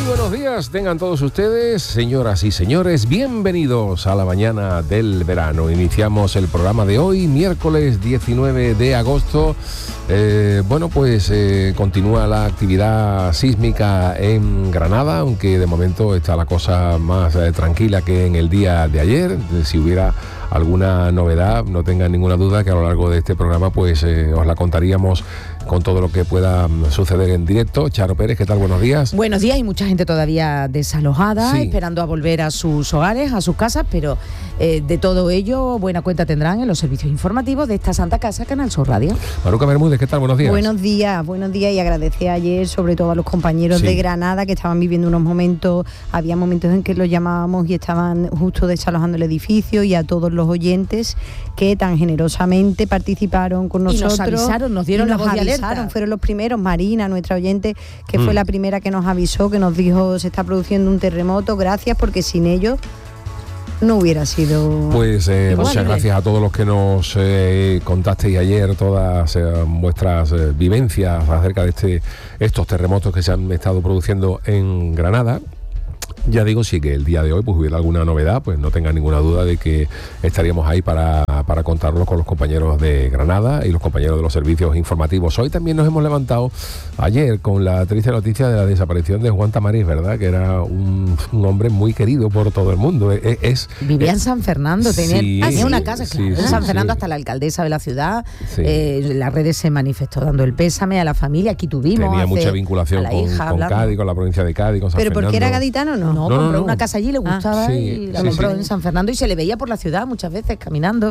buenos días, tengan todos ustedes, señoras y señores, bienvenidos a la mañana del verano. Iniciamos el programa de hoy, miércoles 19 de agosto. Continúa la actividad sísmica en Granada, aunque de momento está la cosa más tranquila que en el día de ayer. Si hubiera alguna novedad, no tengan ninguna duda que a lo largo de este programa os la contaríamos con todo lo que pueda suceder en directo. Charo Pérez, ¿qué tal? Buenos días. Buenos días. Hay mucha gente todavía desalojada, sí, esperando a volver a sus hogares, a sus casas, pero de todo ello buena cuenta tendrán en los servicios informativos de esta Santa Casa, Canal Sur Radio. Maruca Bermúdez, ¿qué tal? Buenos días. Buenos días y agradecer ayer sobre todo a los compañeros de Granada que estaban viviendo unos momentos, había momentos en que los llamábamos y estaban justo desalojando el edificio, y a todos los oyentes que tan generosamente participaron con nosotros. Y nos avisaron, nos dieron la voz de alerta. Fueron los primeros. Marina, nuestra oyente, que fue la primera que nos avisó, que nos dijo se está produciendo un terremoto, gracias, porque sin ellos no hubiera sido... Muchas gracias a todos los que nos contasteis ayer todas vuestras vivencias acerca de estos terremotos que se han estado produciendo en Granada. Ya digo, sí, que el día de hoy hubiera alguna novedad, pues no tengan ninguna duda de que estaríamos ahí para contarlo con los compañeros de Granada y los compañeros de los servicios informativos. Hoy también nos hemos levantado ayer con la triste noticia de la desaparición de Juan Tamariz, ¿verdad? Que era un hombre muy querido por todo el mundo. Vivía en San Fernando, tenía una casa, en San Fernando, hasta la alcaldesa de la ciudad. Las redes se manifestó dando el pésame a la familia. Aquí tuvimos... Tenía mucha vinculación con Cádiz, con la provincia de Cádiz, con San Fernando. ¿Pero porque era gaditano o no? No, compró una casa allí, le gustaba y la compró en San Fernando, y se le veía por la ciudad muchas veces caminando.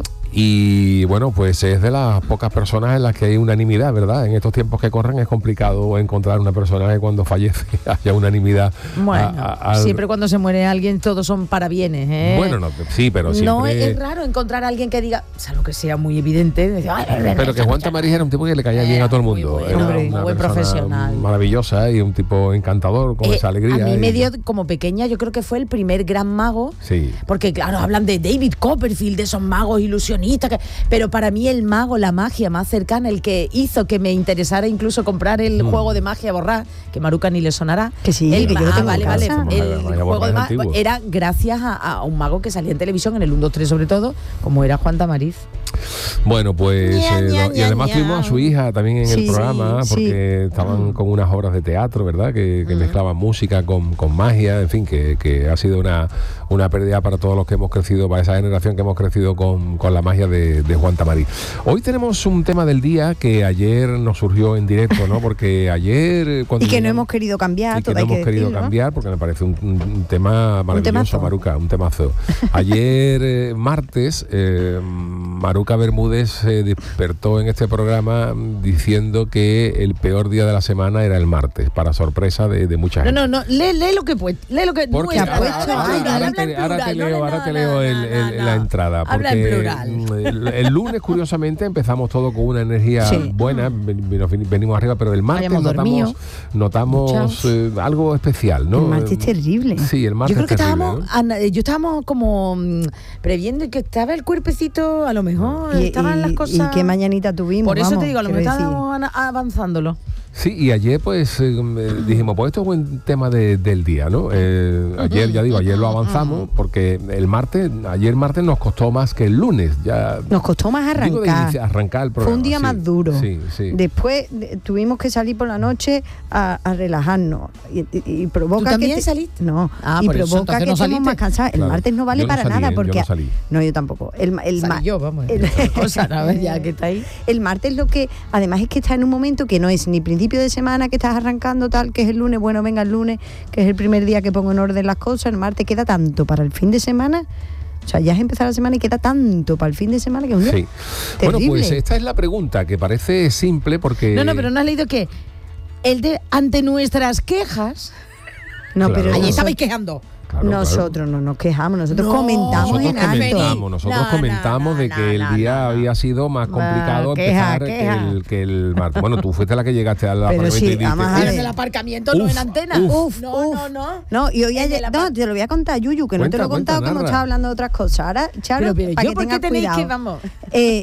Y bueno, pues es de las pocas personas en las que hay unanimidad, ¿verdad? En estos tiempos que corren es complicado encontrar una persona que cuando fallece haya unanimidad. Bueno, siempre cuando se muere alguien todos son parabienes, ¿eh? Bueno, no, sí, pero siempre... No, es raro encontrar a alguien que diga, salvo que sea muy evidente. Pero que Juan Tamariz era un tipo que le caía bien a todo el mundo. Muy buen profesional. Maravillosa y un tipo encantador, con esa alegría. A mí me dio, como pequeña, yo creo que fue el primer gran mago. Sí. Porque claro, hablan de David Copperfield, de esos magos ilusionistas, pero para mí el mago, la magia más cercana, el que hizo que me interesara incluso comprar el juego de magia borrás, que Maruca ni le sonará. Que sí, que yo lo tengo en casa. El juego de magia era gracias a un mago que salía en televisión, en el 1, 2, 3 sobre todo, como era Juan Tamariz. Bueno, pues y además tuvimos a su hija también en el programa, porque estaban con unas obras de teatro, ¿verdad? Que mezclaban música con magia, en fin, que ha sido una pérdida para todos los que hemos crecido, para esa generación que hemos crecido con la magia de Juan Tamariz. Hoy tenemos un tema del día que ayer nos surgió en directo, ¿no? Porque ayer... Y que no hemos querido cambiar, no hemos querido cambiar, porque me parece un tema maravilloso, Maruca, un temazo. Ayer, martes, Maruca Bermúdez se despertó en este programa diciendo que el peor día de la semana era el martes, para sorpresa de mucha gente. No, lee lo que puede, lee lo que porque ahora te leo la entrada, porque el lunes curiosamente empezamos todo con una energía buena, venimos arriba, pero el martes notamos algo especial, ¿no? El martes es terrible. Sí, el martes yo creo que terrible, estábamos como previendo que estaba el cuerpecito, a lo mejor estaban las cosas. ¿Y qué mañanita tuvimos? Por eso te digo, a lo mejor estábamos avanzándolo. Sí, y ayer pues dijimos, pues esto es buen tema del día, ¿no? Ayer, ya digo, ayer lo avanzamos porque ayer martes nos costó más que el lunes. Ya nos costó más arrancar el programa. Fue un día más duro. Sí. Después tuvimos que salir por la noche a relajarnos y provoca. ¿Tú también que saliste? No, y provoca que estemos más cansados. El martes no vale para nada porque... No, yo tampoco. Ya que está ahí. El martes lo que... Además es que está en un momento que no es ni principio de semana, que estás arrancando tal, que es el lunes, bueno, venga el lunes, que es el primer día que pongo en orden las cosas. El martes queda tanto para el fin de semana. O sea, ya es empezar la semana y queda tanto para el fin de semana que es un día terrible. Bueno, pues esta es la pregunta, que parece simple porque... No, pero no has leído que ante nuestras quejas... No, claro, pero ahí estabais quejando. Claro, nosotros no nos quejamos, nosotros comentamos en alto. Nosotros comentamos de que el día había sido más complicado empezar que el martes. Bueno, tú fuiste la que llegaste al aparcamiento y dijiste... Pero en el aparcamiento, no en antena. No, y hoy te lo voy a contar, Yuyu, que no te lo he contado, como estaba hablando de otras cosas. Ahora, Charo, pero para yo, que ¿por qué tengas tenéis cuidado. que, vamos?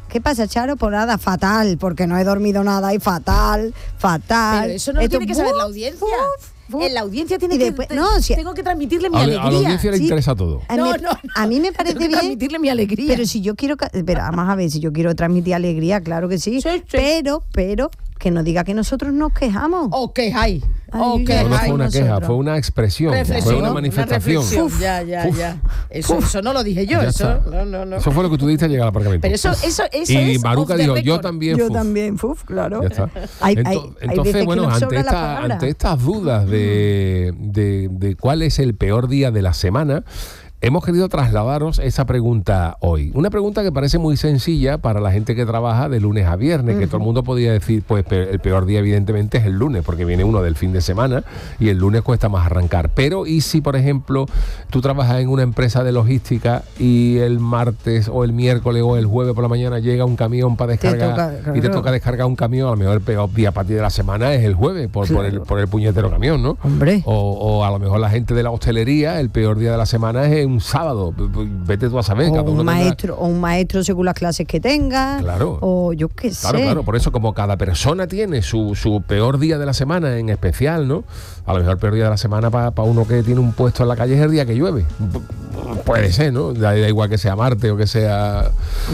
¿Qué pasa, Charo? Pues nada, fatal, porque no he dormido nada y fatal. Pero eso no lo Esto, tiene que saber la audiencia. En la audiencia tiene después, tengo que transmitirle mi A alegría. la audiencia le interesa todo. A mí me parece Tengo que bien transmitirle mi alegría. Pero si yo quiero, vamos a ver, si yo quiero transmitir alegría, claro que sí. Sí. Pero que no diga que nosotros nos quejamos. O quejáis. O Ay, No, no fue quejáis. una queja, nosotros. fue una expresión, Reflexión, fue una manifestación. reflexión. Ya. Eso no lo dije yo. Ya Eso, está. no. Eso fue lo que tú diste al llegar al aparcamiento. Pero eso y es Maruca off the dijo, yo record. también. Yo fuf. también, claro. Ya está. Hay Entonces, veces que bueno, nos ante, sobra la palabra. ante estas dudas de cuál es el peor día de la semana, hemos querido trasladaros esa pregunta hoy. Una pregunta que parece muy sencilla para la gente que trabaja de lunes a viernes, que todo el mundo podría decir, pues el peor día evidentemente es el lunes, porque viene uno del fin de semana y el lunes cuesta más arrancar. Pero ¿y si, por ejemplo, tú trabajas en una empresa de logística y el martes o el miércoles o el jueves por la mañana llega un camión para descargar y te toca descargar un camión? A lo mejor el peor día para ti de la semana es el jueves, por el puñetero camión, ¿no? Hombre. O a lo mejor la gente de la hostelería, el peor día de la semana es un sábado. Vete tú a saber. O un maestro según las clases que tenga. Claro. O yo qué sé. Claro, por eso como cada persona tiene su peor día de la semana en especial, ¿no? A lo mejor el peor día de la semana para uno que tiene un puesto en la calle es el día que llueve. Puede ser, ¿no? Da igual que sea martes o que sea